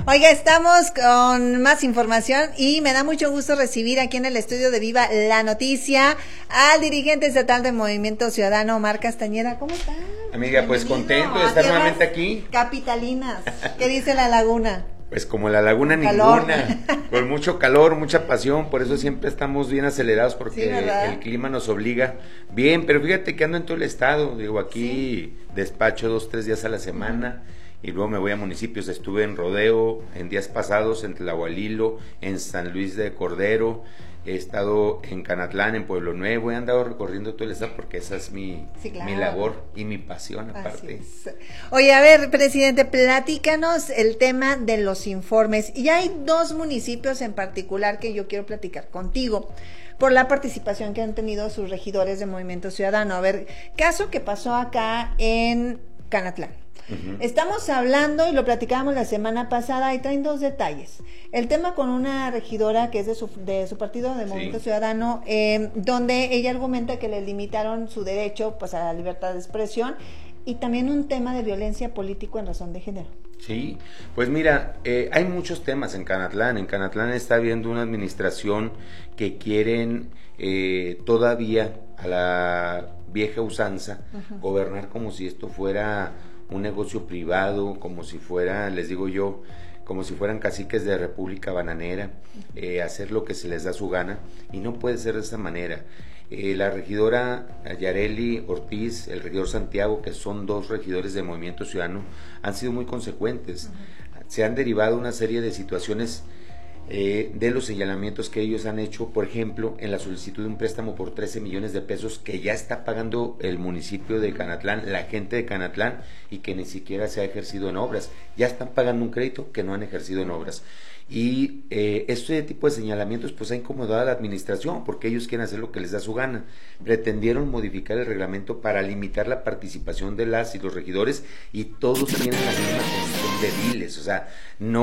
Oiga, estamos con más información y me da mucho gusto recibir aquí en el estudio de Viva la Noticia al dirigente estatal de Movimiento Ciudadano, Omar Castañeda. ¿Cómo está? Amiga, pues contento de estar nuevamente aquí. Capitalinas, ¿qué dice la laguna? Pues como la laguna ninguna, con mucho calor, mucha pasión, por eso siempre estamos bien acelerados porque sí, el clima nos obliga. Bien, pero fíjate que ando en todo el estado, digo, aquí despacho 2-3 días a la semana y luego me voy a municipios, estuve en Rodeo en días pasados, en Tlahualilo, en San Luis de Cordero, he estado en Canatlán, en Pueblo Nuevo, he andado recorriendo todo el estado porque esa es mi labor y mi pasión aparte. Oye, a ver, presidente, platícanos el tema de los informes. Y hay dos municipios en particular que yo quiero platicar contigo por la participación que han tenido sus regidores de Movimiento Ciudadano. A ver, caso que pasó acá en Canatlán. Estamos hablando, y lo platicábamos la semana pasada, y traen dos detalles. El tema con una regidora que es de su partido, de Movimiento Ciudadano, donde ella argumenta que le limitaron su derecho pues a la libertad de expresión, y también un tema de violencia político en razón de género. Sí, pues mira, hay muchos temas en Canatlán. En Canatlán está habiendo una administración que quieren todavía a la vieja usanza gobernar como si esto fuera un negocio privado, como si fuera, les digo yo, como si fueran caciques de República Bananera, hacer lo que se les da su gana, y no puede ser de esa manera. La regidora Yareli Ortiz, el regidor Santiago, que son dos regidores de Movimiento Ciudadano, han sido muy consecuentes. Se han derivado una serie de situaciones de los señalamientos que ellos han hecho, por ejemplo, en la solicitud de un préstamo por 13 millones de pesos que ya está pagando el municipio de Canatlán, la gente de Canatlán, y que ni siquiera se ha ejercido en obras. Ya están pagando un crédito que no han ejercido en obras. Y este tipo de señalamientos pues ha incomodado a la administración porque ellos quieren hacer lo que les da su gana. Pretendieron modificar el reglamento para limitar la participación de las y los regidores, y todos tienen la misma condición de ediles. O sea,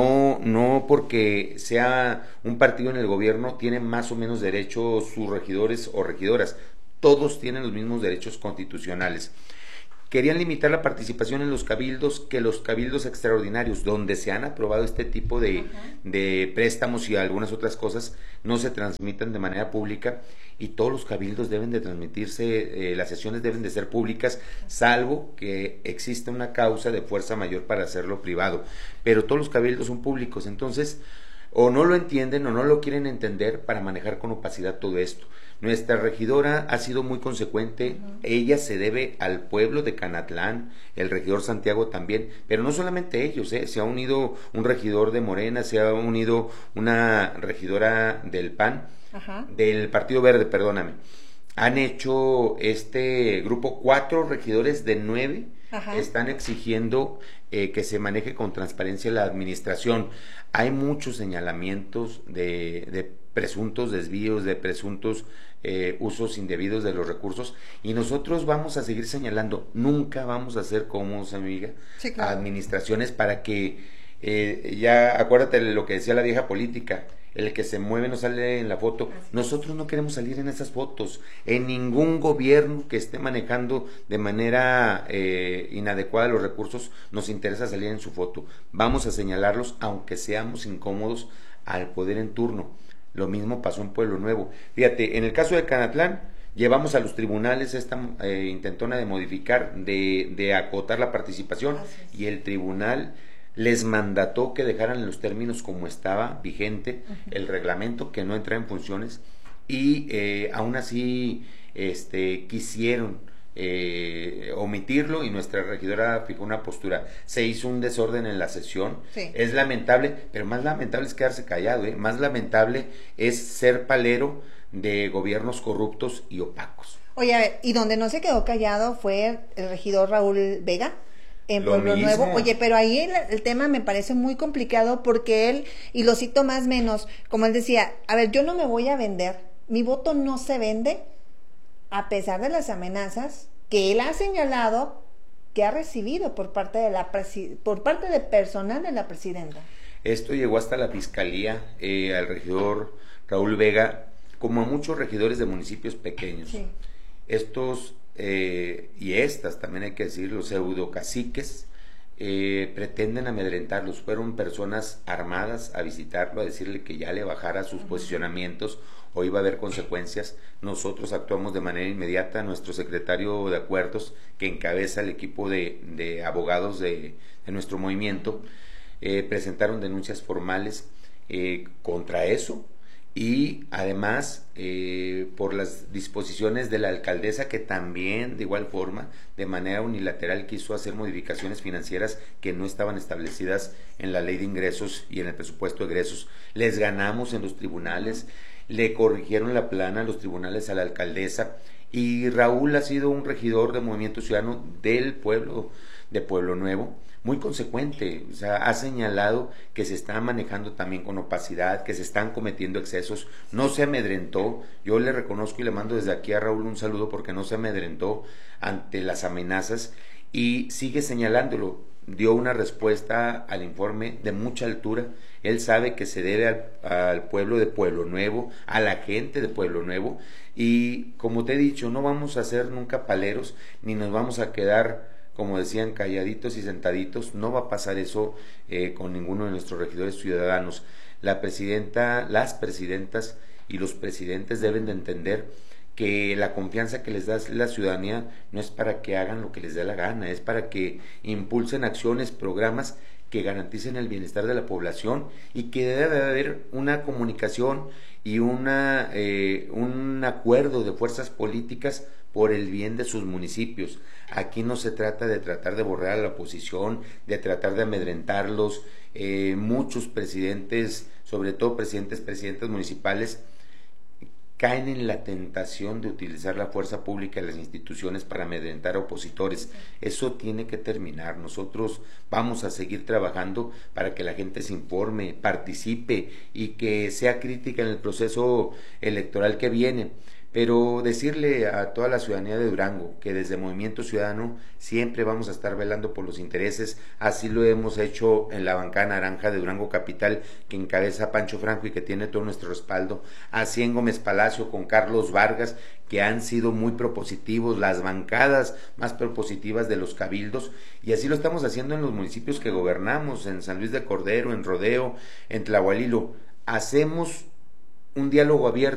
no porque sea un partido en el gobierno tienen más o menos derechos sus regidores o regidoras. Todos tienen los mismos derechos constitucionales. Querían limitar la participación en los cabildos, que los cabildos extraordinarios, donde se han aprobado este tipo de préstamos y algunas otras cosas, no se transmitan de manera pública, y todos los cabildos deben de transmitirse, las sesiones deben de ser públicas, salvo que exista una causa de fuerza mayor para hacerlo privado, pero todos los cabildos son públicos. Entonces, o no lo entienden o no lo quieren entender para manejar con opacidad todo esto. Nuestra regidora ha sido muy consecuente, ella se debe al pueblo de Canatlán, el regidor Santiago también, pero no solamente ellos, se ha unido un regidor de Morena, se ha unido una regidora del PAN, del Partido Verde, perdóname. Han hecho este grupo 4 regidores de 9, están exigiendo que se maneje con transparencia la administración. Hay muchos señalamientos de presuntos desvíos, de presuntos usos indebidos de los recursos, y nosotros vamos a seguir señalando. Nunca vamos a ser cómodos, amiga, a administraciones para que ya acuérdate de lo que decía la vieja política: el que se mueve no sale en la foto. Nosotros no queremos salir en esas fotos, en ningún gobierno que esté manejando de manera inadecuada los recursos nos interesa salir en su foto. Vamos a señalarlos aunque seamos incómodos al poder en turno. Lo mismo pasó en Pueblo Nuevo. Fíjate, en el caso de Canatlán, llevamos a los tribunales esta intentona de modificar, de acotar la participación, y el tribunal les mandató que dejaran los términos como estaba vigente el reglamento, que no entra en funciones, y aún así quisieron omitirlo, y nuestra regidora fijó una postura. Se hizo un desorden en la sesión, es lamentable, pero más lamentable es quedarse callado, más lamentable es ser palero de gobiernos corruptos y opacos. Oye, a ver, y donde no se quedó callado fue el regidor Raúl Vega en Pueblo Nuevo. Oye, pero ahí el tema me parece muy complicado porque él, y lo cito más o menos, como él decía, a ver, yo no me voy a vender, mi voto no se vende, a pesar de las amenazas que él ha señalado que ha recibido por parte de personal de la presidenta. Esto llegó hasta la fiscalía, al regidor Raúl Vega, como a muchos regidores de municipios pequeños. Estos y estas, también hay que decir, los pseudocaciques, pretenden amedrentarlos. Fueron personas armadas a visitarlo, a decirle que ya le bajara sus posicionamientos o iba a haber consecuencias. Nosotros actuamos de manera inmediata. Nuestro secretario de acuerdos, que encabeza el equipo de abogados de nuestro movimiento, presentaron denuncias formales contra eso, y además por las disposiciones de la alcaldesa, que también de igual forma de manera unilateral quiso hacer modificaciones financieras que no estaban establecidas en la ley de ingresos y en el presupuesto de egresos. Les ganamos en los tribunales, le corrigieron la plana a los tribunales a la alcaldesa, y Raúl ha sido un regidor de Movimiento Ciudadano del pueblo de Pueblo Nuevo, muy consecuente. O sea, ha señalado que se está manejando también con opacidad, que se están cometiendo excesos, no se amedrentó. Yo le reconozco y le mando desde aquí a Raúl un saludo, porque no se amedrentó ante las amenazas y sigue señalándolo. Dio una respuesta al informe de mucha altura. Él sabe que se debe al pueblo de Pueblo Nuevo, a la gente de Pueblo Nuevo, y como te he dicho, no vamos a ser nunca paleros, ni nos vamos a quedar, como decían, calladitos y sentaditos. No va a pasar eso con ninguno de nuestros regidores ciudadanos. La presidenta, las presidentas y los presidentes deben de entender que la confianza que les da la ciudadanía no es para que hagan lo que les dé la gana, es para que impulsen acciones, programas que garanticen el bienestar de la población, y que debe haber una comunicación y un acuerdo de fuerzas políticas por el bien de sus municipios. Aquí no se trata de tratar de borrar a la oposición, de tratar de amedrentarlos. Muchos presidentes, sobre todo presidentes municipales, caen en la tentación de utilizar la fuerza pública y las instituciones para amedrentar a opositores. Eso tiene que terminar. Nosotros vamos a seguir trabajando para que la gente se informe, participe y que sea crítica en el proceso electoral que viene. Pero decirle a toda la ciudadanía de Durango que desde Movimiento Ciudadano siempre vamos a estar velando por los intereses. Así lo hemos hecho en la bancada naranja de Durango Capital, que encabeza Pancho Franco y que tiene todo nuestro respaldo. Así en Gómez Palacio con Carlos Vargas, que han sido muy propositivos, las bancadas más propositivas de los cabildos, y así lo estamos haciendo en los municipios que gobernamos, en San Luis de Cordero, en Rodeo, en Tlahualilo. Hacemos un diálogo abierto